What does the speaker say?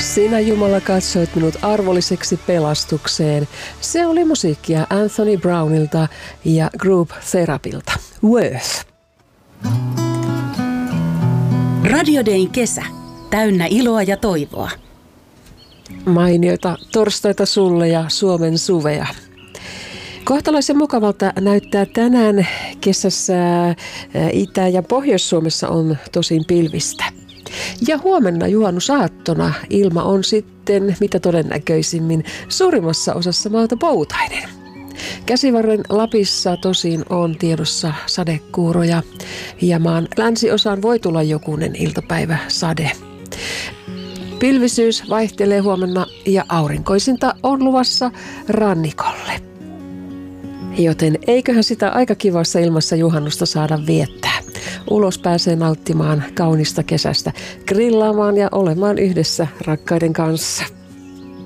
Sinä Jumala katsoit minut arvolliseksi pelastukseen. Se oli musiikkia Anthony Brownilta ja Group Therapylta. Worth. Radio Dayn kesä. Täynnä iloa ja toivoa. Mainioita torstaita sulle ja Suomen suvea. Kohtalaisen mukavalta näyttää tänään kesässä. Itä- ja Pohjois-Suomessa on tosin pilvistä. Ja huomenna juhannusaattona ilma on sitten mitä todennäköisimmin suurimmassa osassa maata poutainen. Käsivarren Lapissa tosin on tiedossa sadekuuroja ja maan länsiosaan voi tulla jokunen iltapäiväsade. Pilvisyys vaihtelee huomenna ja aurinkoisinta on luvassa rannikolle. Joten eiköhän sitä aika kivassa ilmassa juhannusta saada viettää. Ulos pääsee nauttimaan kaunista kesästä, grillaamaan ja olemaan yhdessä rakkaiden kanssa.